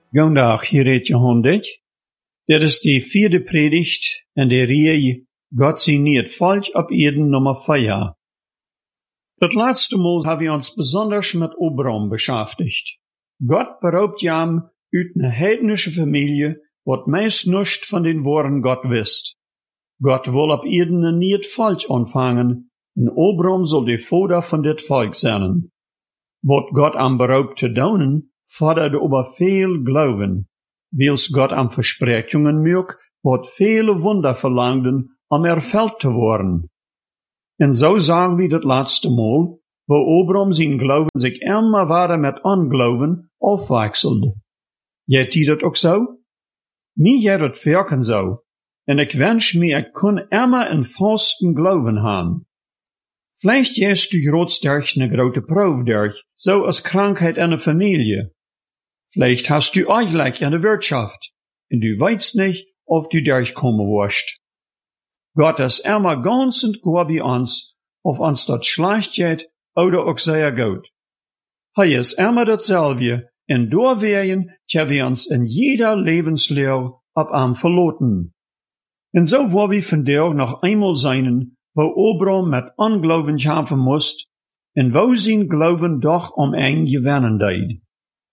Goedendag, hier redt Johan Dik. Dit is de vierde predigt in de Reihe Gott sie niet falsch op Erden Nummer 4. Das letzte Mal haben wir uns besonders mit Abraham beschäftigt. Gott beraubt jam uit eine heidnische Familie, wat meist nicht von den Worten Gott wisst. Gott will op Erden niet falsch anfangen, en Abraham soll de Vater von dit Volk sein. Wat Gott am beraubt te doen, fordert aber viel Glauben, wils Gott am Versprechungen mög, wat viele Wunder verlangten, erfüllt zu worden. Und so sagen wir das letzte Mal, wo Abraham sein Glauben sich immer weiter mit Unglauben aufwechselt. Geht ihr das auch so? Mir geht das wirken so. Und ich wünsch mir, ich kann immer einen festen Glauben haben. Vielleicht gehst du gerade durch eine große Probe durch, so als Krankheit in der Familie. Vielleicht hast du eigentlich in der Wirtschaft, und du weißt nicht, ob du durchkommen wirst. Gott ist immer ganz und gut bei uns, ob uns das schlecht geht oder auch sehr gut. Er ist immer dasselbe, und deswegen können wir uns in jeder Lebenslehre ab ihm verloten. Und so wollen wir von dir noch einmal sein, wo Abraham mit Unglauben kämpfen musste, und wo sein Glauben doch ihn gewinnen deed.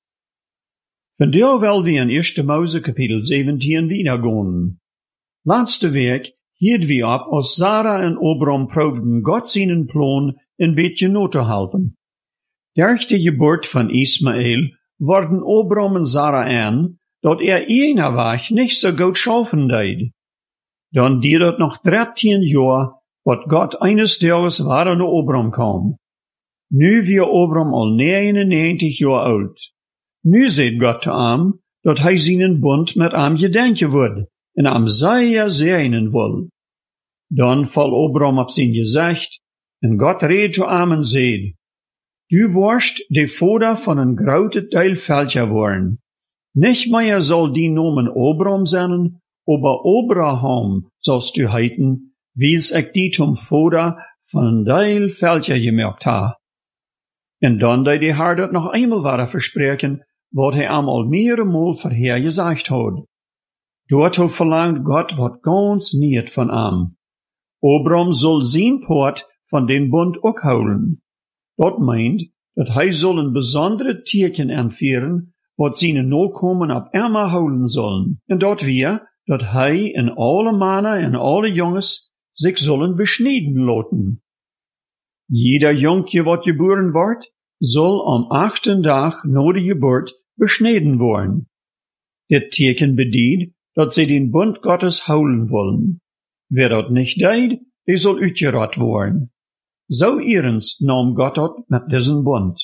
Von dir will wir in 1. Mose Kapitel 17 wiedergehen. Letzte Week hielden wir ab, als Sarah und Abraham probten Gott seinen Plan ein bisschen not zu halten. Durch die Geburt von Ismael wurden Abraham und Sarah an, dass einer Weg nicht so gut schaffen deed. Dann dauert noch 13 Jahre, wat Gott eines Tages wieder nach Abraham kam. Nu wir Abraham al 99 Jahre alt. Nu seht Gott zu ihm, dat hij seinen Bund mit ihm gedenken wird, en ihm sehr segnen will. Dann fall Abraham auf sein Gesicht, en Gott redet zu ihm und sagt, du wirst de Vater von een großen Teil Völker worden. Nicht mehr soll die Nomen Abraham sein, aber Abraham sollst du heiten, wie's ich die zum Vater von een Teil Völker gemerkt ha. En dann deed die Herr dat noch einmal weiter versprechen, wat hij al mehrere vorher gesagt hat. Dazu verlangt Gott wat ganz niet von ihm. Abraham soll sein Part von den Bund auch holen. Dat meint, dat hij soll een besondere Teken anführen, wat seine Nachkommen ab immer holen sollen. En dat wir, dat hij en alle Männer en alle Jungs sich sollen beschneiden lassen. Jeder Jungje, wat geboren wordt, soll am 8. Tag na der Geburt beschneden worden. Der Teken bedient, dass sie den Bund Gottes holen wollen. Wer dat nicht deed, der soll uitgerat worden. So ernst nahm Gott dat mit diesem Bund.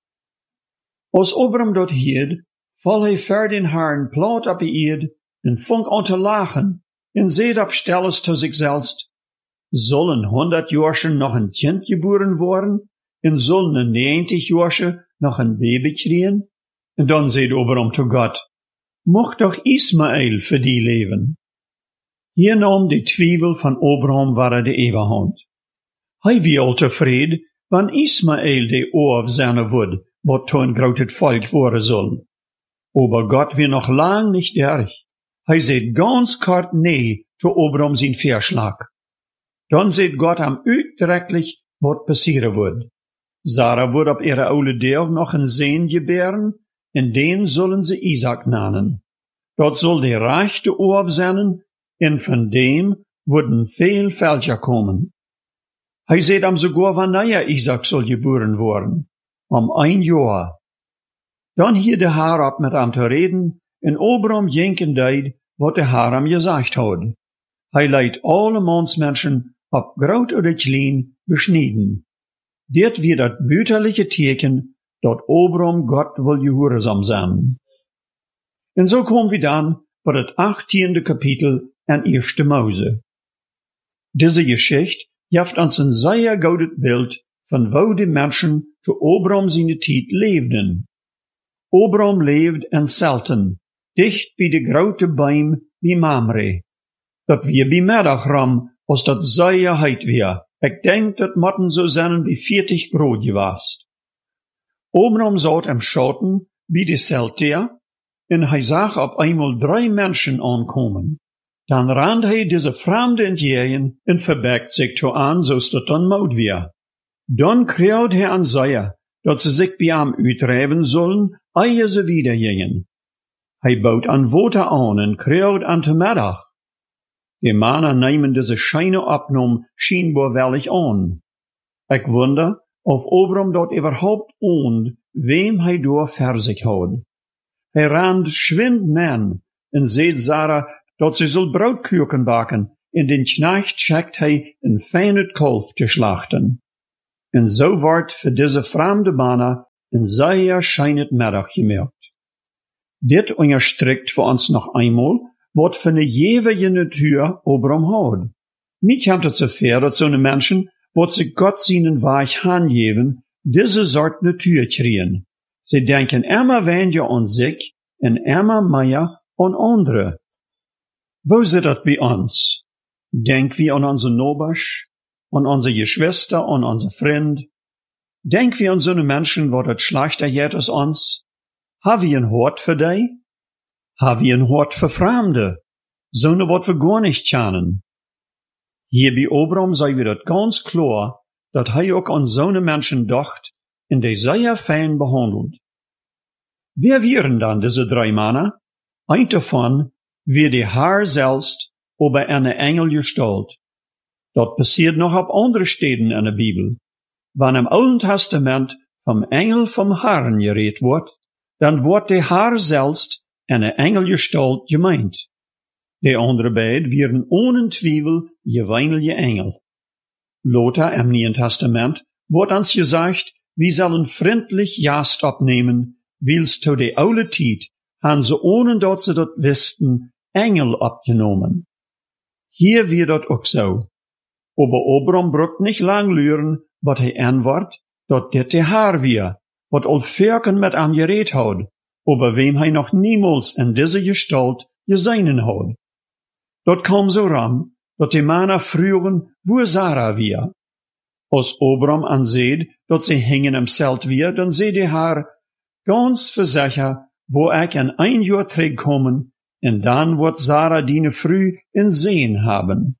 Als Abraham dat hield, val hij voor den Herrn plat op de Erde en fang an te lachen en zeid op stelles zu sich selbst, sollen 100 Jahre noch ein Kind geboren worden en sollen 90 Jahre noch ein Baby kriegen? Und dann seht Abraham zu Gott, mocht doch Ismael für die leben. Hier nahm die Zweifel von Abraham war die Überhand. Hij wie al tevreden, wann Ismael de Ohr seine Wud, wat to ein großes Volk worden soll. Aber Gott wird noch lang nicht durch. Hij seht ganz kort nee zu Abraham sein Vorschlag. Dann seht Gott am uitdrücklich, wat passieren wird. Sarah wird op ihre oude Deel noch een Sohn gebären, en den sollen sie Isaac nennen. Dort soll der rechte Ohr sein, en von dem würden viel Völker kommen. Hij seht am sogar, wann neuer Isaac soll geboren worden, am 1 Jahr. Dann hier der Herr ab mit ihm zu reden, en Abraham jenken deed, wat der Herr ihm gesagt hat. Hij leidt alle Mannsmenschen, ob groot oder klein, beschneiden. Dit wird das bütterliche Teken, dat Abraham Gott will gehorsam sein. Und so kommen wir dann bei das 18. Kapitel in 1. Mose. Diese Geschichte gibt uns ein sehr gutes Bild von wo die Menschen zu Abraham seine Zeit lebten. Abraham lebt in Zelten, dicht bei de grote Bäum wie Mamre. Dat wir bei Mittagram, als dat sehr heit wir. Ich denk, dat motten so sein wie 40 Grad gewast. Abraham saut am Schatten wie de Zeltier, en hij zag op eenmaal 3 Menschen aankomen. Dan rand hij deze Fremde entgegen en verbekt zich zo aan, zoals dat dan moet weer. Dan kreeg hij aan zij, dat ze zich bij hem uitdrijven zullen, ehe ze wieder gingen. Hij bood aan water aan en kreeg aan de middag. Die mannen nemen deze scheine opnam scheinbaar wellig aan. Ik wonder of Abram dat überhaupt oond, wem hij door voor zich houdt. Hij rand schwind nen en zeet Sarah dat ze zal broodkuchen bakken, en den knecht schickt hij een fijne kalf te slachten. En zo wordt voor deze vreemde mannen een zeer schijnend middag gemerkt. Dit onderstreicht voor ons nog eenmaal, wat voor een eeuwige natuur Abram houdt. Mij komt het zover dat zo'n mensen, wat ze Gott zijn Weg aangeven, deze soort natuur kriegen. Ze denken immer weniger aan zich en immer meer aan anderen. Wo zit dat bij ons? Denk wie aan onze nobers, aan onze Geschwister, aan onze vriend? Denk wie aan zo'n mensen wat het slechter gaat als ons? Have we een hart voor die? Have we een hart voor Fremde? Zo'n wat we gar nicht kennen. Hier bij Abram zei we dat ganz klar, dat hij ook aan zo'n mensen dacht en die zeer fijn behandelt. Wer wären dann diese 3 Männer? Ein davon wie der Herr selbst über eine Engel gestalt. Dat passiert noch auf andere Stellen in der Bibel. Wenn im Alten Testament vom Engel vom Herrn geredet wird, dann wird der Herr selbst eine Engelgestalt gemeint. Die andere beiden wären ohne Zweifel gewöhnliche Engel. Later im Neuen Testament wird uns gesagt, wir sollen freundlich Jast abnehmen, wils zu der oude Tijd han ze ohne dat ze dat wisten Engel abgenommen. Hier wird dat ook so. Aber Abram brucht nicht lang lüren, wat hij antwoordt, dat dit de Herr wir, wat al Völken mit am geredet had, aber wem hij nog niemals in diese Gestalt gesehen had. Dat kam so ran, dat die Männer frühen, wo Sarah wir. Als Abram anseht, dat sie hingen im Zelt wir, dann seht der Herr, ganz versicher, wo ich in 1 Jahr kommen, und dann wird Sarah diene früh in Sehen haben.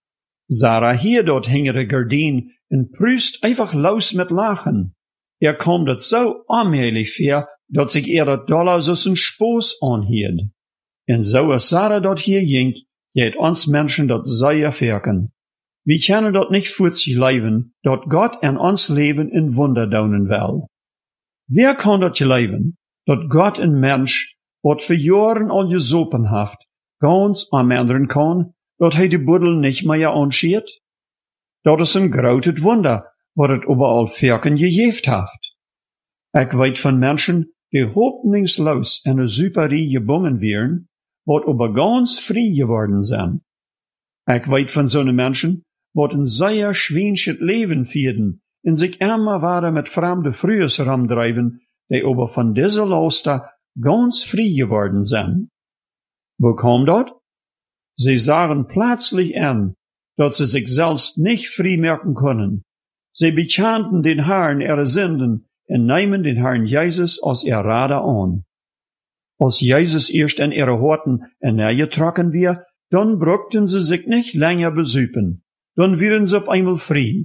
Sarah hier dort hing ihre Gardin und prüst einfach los mit Lachen. Kommt het so allmählich vor, dat sich dat Dollar so ein Spoß anhielt. Und so als Sarah dort hier ging, geht uns Menschen dat sehr verken. Wir können dort nicht für sich leben, dort Gott in uns Leben in Wunder daunen will. Wer kann dat leben, dat Gott ein Mensch, wat für Jahren al gesopen haft, ganz ändern kann, dat hij de Buddel nicht mehr anschiert? Dat is een groot Wunder, wat het überall Verken gegeft haft. Ich weet von Menschen, die hoffnungslos in een Superie gebungen wären, wat aber ganz frei geworden sind. Ich weet von so'n Menschen, wat een sehr schwierig Leben führten, en sich immer weiter mit fremde Frühes rumdreiben, die aber von dieser Laster ganz frei geworden sind. Wo kommt dat? Sie sagen plötzlich an, dass sie sich selbst nicht frei merken können. Sie bekannten den Herrn ihre Sünden und nehmen den Herrn Jesus als ihr Rader an. Als Jesus erst in ihre Horten getroffen wir, dann brauchten sie sich nicht länger besüpen. Dann wären sie auf einmal frei.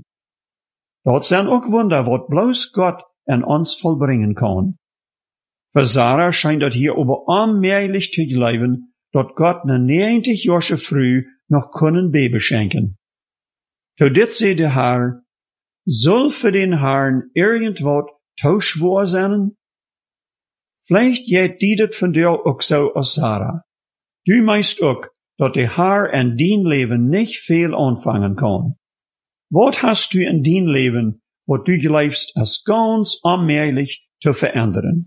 Dat zijn ook Wunder, wat bloß Gott an uns vollbringen kann. Für Sarah scheint dat hier aber allmählich zu bleiben, dat Gott ne 90 Jahre früh noch können Baby schenken. So dit zei der Herr, soll für den Herrn irgendwas tauschwahr sein? Vielleicht geht die dat von dir auch so als Sarah. Du meinst auch, dat der Herr in dein Leben nicht viel anfangen kann. Wat hast du in dein Leben, wat du glaubst, als ganz allmählich zu verändern?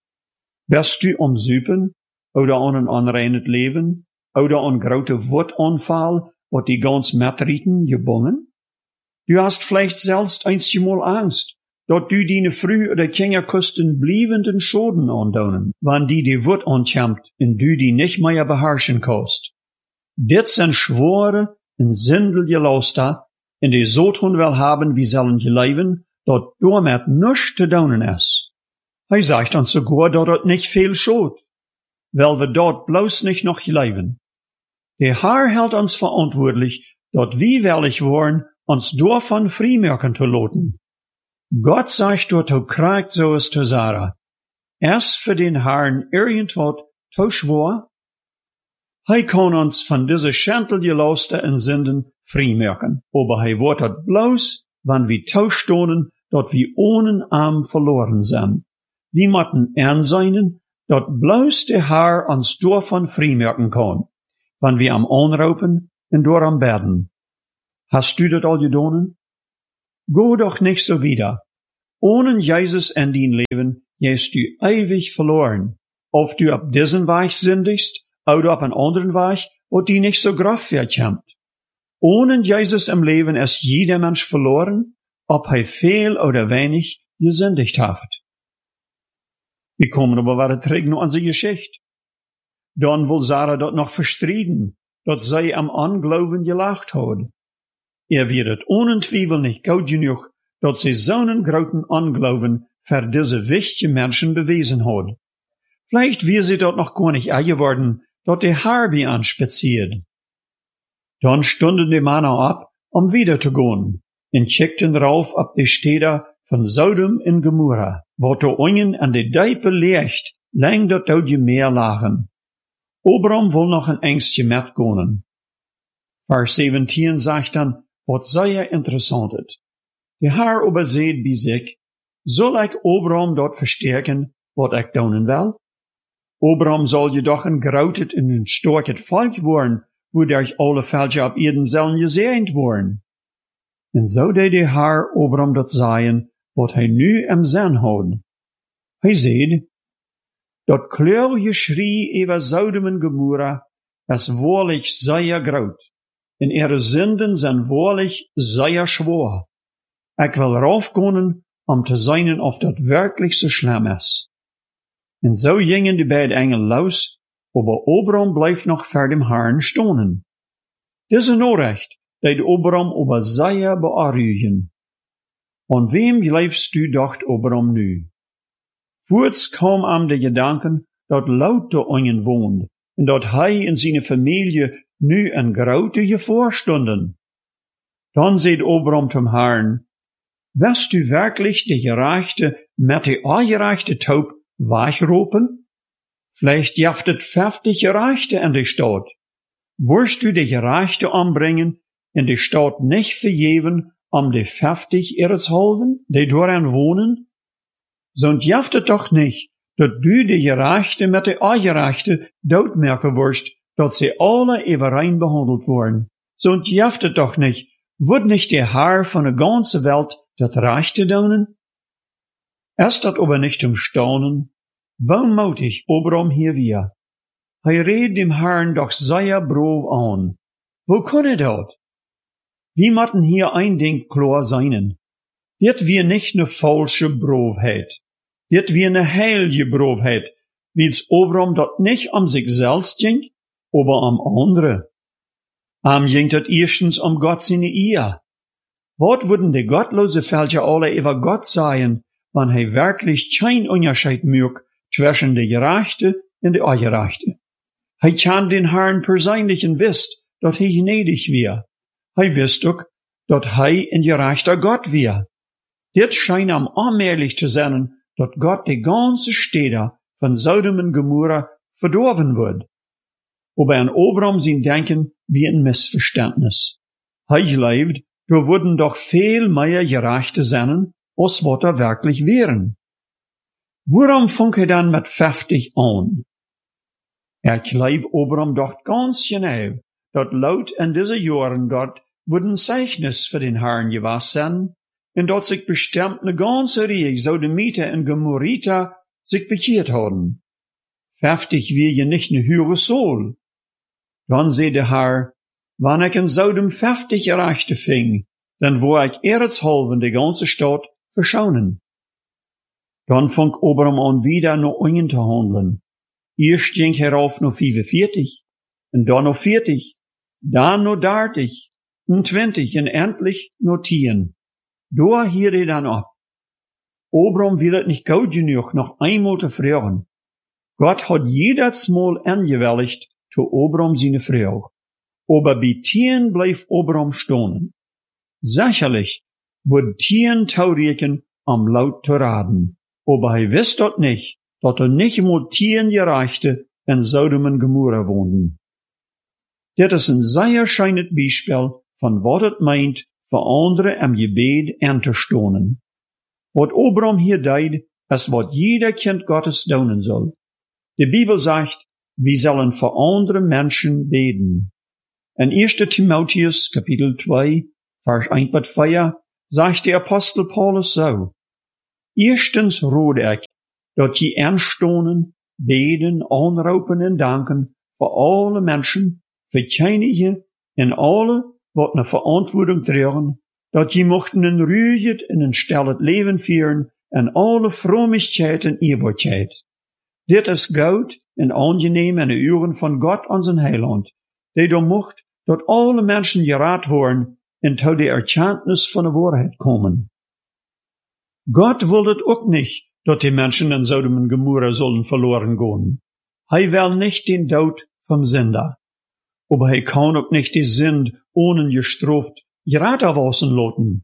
Wirst du am Süpen, oder an ein unreines Leben, oder an grote Wutanfall, wat die ganz Metrieten gebungen? Du hast vielleicht selbst einmal Angst, dat du deine früh oder Kinderkosten bliebenden Schoden andaunen, wann die Wut ankämmt und du die nicht mehr beherrschen kannst. Dit sind schwore und sindelige Laster, in die so tun will haben, wie sollen je leben, dat damit nichts zu daunen ist. Hij sagt uns sogar, dat het nicht viel schuld. weil wir dort bloß nicht noch leben. Der Herr hält uns verantwortlich, dort wie willig waren, uns davon freimachen zu lassen. Gott sagt dort, du kriegst so es zu Sarah. Erst für den Herrn irgendwas zu schwor. Hij kann uns von diese Schentelgeloste und Sünden freimachen. Aber hij wird dort bloß, wenn wir taustonen, dort wir ohne Arm verloren sind. Wir müssen einsehen, dort bloß der Herr uns davon freimachen kann, wenn wir am Anrufen und durch am Beten. Hast du das all getan? Go doch nicht so wieder. Ohne Jesus in dein Leben, gehst du ewig verloren. Ob du auf diesen Weg sündigst, oder auf einen anderen Weg, wo die nicht so groß wird. Ohne Jesus im Leben ist jeder Mensch verloren, ob er viel oder wenig gesündigt hat. Wir kommen aber weiter zurück noch an die Geschichte. Dann will Sarah dort noch verstreiten, dass sie am Anglauben gelacht hat. Wird ohne Zweifel nicht gut genug, dass sie so einen großen Anglauben für diese wichtigen Menschen bewiesen hat. Vielleicht wird sie dort noch gar nicht geworden, dort der Herr bei uns spaziert. Dann stunden die Männer ab, um wieder zu gehen, und checkten drauf ab die Städte von Sodom und Gomorra, wo die Ungen an die Deipe liegt, lang dort die Meer lagen. Obram will noch ein Ängstchen mitgehen. Vers 17 sagt dann, was sehr interessant ist. Der Herr überseht bei sich, soll ich Obram dort verstärken, was ich tun will? Obram soll jedoch ein grautet und ein starkes Volk worden, wodurch alle Völker auf Erden sollen gesegnet worden. Und so deed der Herr Obram dort sagen, was hij nu im Sinn hat. Hij seht, dat kleurige Schrie über Sodom und Gomorra ist wahrlich sehr groot, und ihre Sünden sind wahrlich sehr schwer. Ich will raufgehen, zu sehen, ob das wirklich so schlimm ist. Und so gingen die beiden Engel los, aber Obram bleef noch vor dem Herrn stehen. Diese Nachricht deed Obram über sehr beunruhigen. An wem glaubst du, dacht Obram nu? Voorts kam ihm der Gedanken, dat Lot da ungen wohnt, und dat hij und seine Familie nu een grote Gefahr stunden. Dann seht Obram zum Herrn, wirst du wirklich die Gerechte mit der ungerechte Taub wegrufen? Vielleicht jaftet 50 Gerechte in die Stadt. Wirst du die Gerechte umbringen, in die Stadt nicht vergeben, die 50 ihreshalben, die darin wohnen? Sonst jaftet doch nicht, dass du die Gerechte mit der Ungerechte doodmerken wirst, dass sie alle überein behandelt wurden. Sonst jaftet doch nicht, wird nicht der Herr von der ganzen Welt das Rechte tun? Erst dat aber nicht Staunen, wo mutig Obram hier wir. Hij redet dem Herrn doch sehr brav an. Wo kann dat? Wir müssen hier ein Ding klar sein. Dit wir nicht ne falsche Bravheit. Dit wir ne heilige Bravheit, wie's Obram dort nicht sich selbst ging, aber andere. Ging dat erstens Gott seine Ehe. Wat würden die gottlose Völker alle über Gott sagen, wenn hij wirklich kein Unterschied mögt zwischen der Gerechte und der Ungerechte? Hij kann den Herrn persönlich wisst, dat hij gnädig wär. Hij wisst ook, dat hij ein gerechter Gott wär. Dit scheint am allmählich zu sein, dat Gott die ganze Städte von Sodom und Gomorra verdorben wird. Aber an Obram sein Denken wie ein Missverständnis. Hij glaubt, da würden doch viel mehr Gerechte sein, als was wirklich wären. Warum fängt er dann mit 50 an? Glaubt Obram doch ganz genau, dat Lot in diese Jahren dort würden Zeichnis für den Herrn gewesen sein, und dort sich bestimmt eine ganze Reihe Sodomiter und Gomorriter sich bekehrt haben. 50 wir ja nicht ne höhere Sohl. Dann seht der Herr, wann ich in Sodom 50 Gerechte fing, dann wo ich erzhalben die ganze Stadt verschaunen. Dann fang Obram an wieder noch ungen zu handeln. Erst ging herauf noch 45, und dann noch 40, dann noch 30, und 20, und endlich noch 10. Da hielt er dann ab. Obram will es nicht gut genug, noch einmal zu fragen. Gott hat jedes Mal angewilligt zu Abraham seine Frau. Aber bei Tien bleef Abraham stonen. Sicherlich wird Tien taureken am laut zu raden. Aber hij wist dat nicht, dat nicht mal 10 Gerechte in Sodom und Gomorra woonden. Dit is een zeer schijnend Beispiel van wat het meint, voor anderen am Gebet aan te stonen. Wat Abraham hier deed, is wat jeder Kind Gottes doen soll. De Bibel sagt, wir sollen für andere Menschen beten. In 1. Timotheus, Kapitel 2, Vers 1-4, sagt der Apostel Paulus so: Erstens rode ich, dat je aanstonen, beten, aanroepen en danken voor alle mensen, voor kleiningen en alle wat een verantwoording dragen, dat je mochten een ruhig en een stellend leven vieren en alle fromigheid en eerbaarheid. Dit is goed en aangeneem in de uren van God onze Heiland, die dan mocht dat alle mensen geraad worden en tot de erkenntnis van de waarheid komen. Gott wilde het ook niet dat die Menschen in Sodom und Gomorra sollen verloren gehen. Hij wil nicht den Tod vom Sünder. Aber hij kann auch nicht die Sünd ohne gestraft geraten wassen lassen.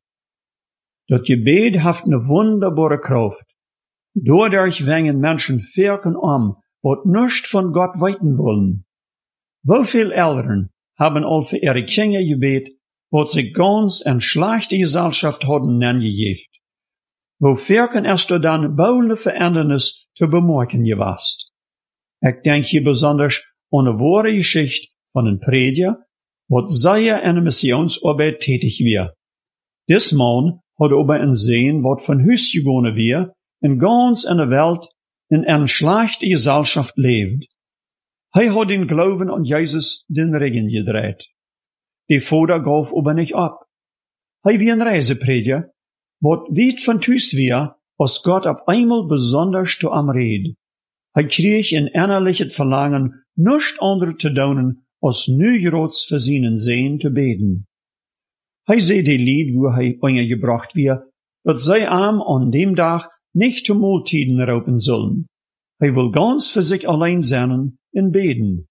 Dat Gebet hat eine wunderbare Kraft. Dadurch wengen Menschen Verken wat nicht von Gott weiten wollen. Wieviel Eltern haben al für ihre Kinder gebet, wat sie ganz in schlechte Gesellschaft hadden angegeben. Wo Verken erst dann bauende Verändernis zu bemerken gewast. Ich denke hier besonders an eine wahre Geschichte von einem Prediger, wat sehr in der Missionsarbeit tätig war. Dis Mann hat aber ein Sehen, wat von Hus gegangen war, in ganz in der Welt in einer schlechten Gesellschaft lebt. Hij hat den Glauben an Jesus den Regen gedreht. Die Vater gaf aber nicht ab. Hij wie ein Reiseprediger, wat weit von Thuis war, als Gott auf einmal besonders zu am Red. Hij kreeg ein innerliches Verlangen, nichts anderes zu tun, als nu groß für seinen Sehen zu beten. Hij zei die Lied, wo hij eingebracht wird, dat zij an dem Tag nicht zu Mahltiden raupen sollen. Hij will ganz für sich allein sein und beten.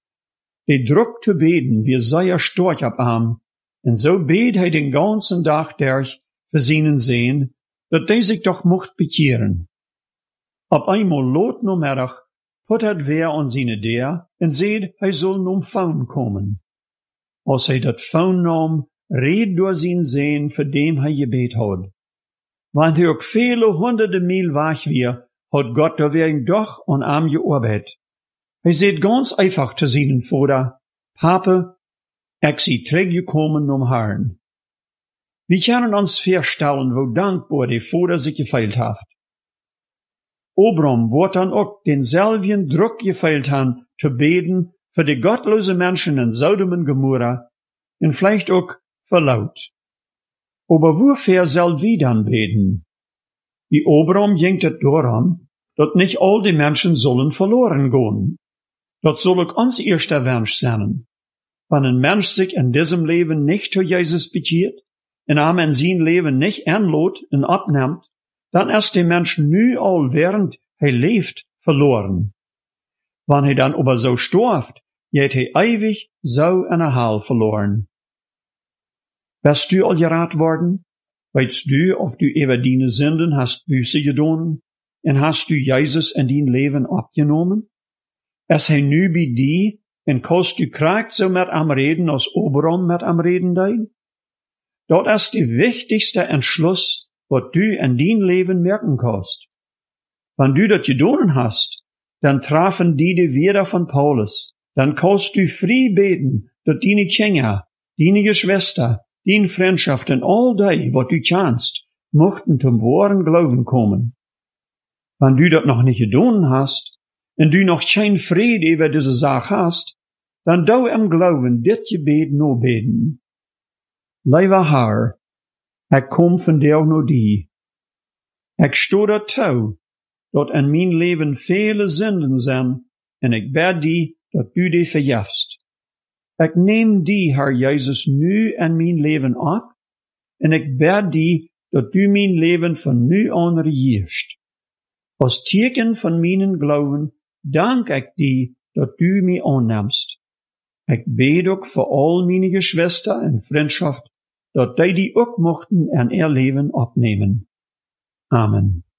Die Druck zu beten wird sehr stark ab ihm, und so bet hij den ganzen Tag durch für seinen Sehen, dat hij sich doch mocht bekehren. Op einmal lot namiddag put het weer aan zijn deur en zei hij zal om Faun komen. Als hij dat Faun nam, reed door zijn Sehen, voor dem hij gebet had. Want hij ook vele honderden Mil weg weer, had Gott deswegen doch an ihm gearbeitet. Hij zei ganz einfach zu seinen Vater: Pape, ik zie teruggekommen om Herrn. Wir können uns vorstellen, wo dankbar der Vater sich gefeilt hat. Abraham wird dann auch denselben Druck gefeilt haben, zu beten für die gottlose Menschen in Sodom und Gomorra und vielleicht auch für laut. Aber wofür soll wir dann beten? Wie Abraham ging es daran, dass nicht all die Menschen sollen verloren gehen. Das soll auch uns erster Wunsch sein. Wenn ein Mensch sich in diesem Leben nicht zu Jesus bekehrt, und in sein Leben nicht anlädt und abnimmt, dann ist der Mensch nu all während er lebt verloren. Wenn er dann aber so stirbt, geht er ewig so in der Hell verloren. Bist du all gerat worden? Weißt du, ob du über deine Sünden hast Buße getan und hast du Jesus in dein Leben abgenommen? Ist er nu bei dir und kannst du kragt so mit am Reden als Abraham mit am Reden dein? Dat is de wichtigste Entschluss, wat du in dein Leben merken kannst. Wenn du das getan hast, dann trafen die Wörter von Paulus. Dann kannst du frei beten, dass deine Kinder, deine Geschwister, deine Freundschaft und all die, wat du kannst, mochten zum wahren Glauben kommen. Wenn du das noch nicht getan hast, und du noch kein Friede über diese Sache hast, dann dau im Glauben dit Gebet nur beten. Lieber Herr, ich komm von dir nur die. Ich stehe dazu, dass in mein Leben viele Sünden sind, und ich bete die, dass du die vergibst. Ich nehm die, Herr Jesus, nu in mein Leben ab, und ich bete die, dass du mein Leben von nu an regierst. Als Teken von meinen Glauben dank ik die dat du mij aannemst. Ik bid ook voor al mijn Geschwister en Freundschaft, dat die ook mochten en ihr Leben opnemen. Amen.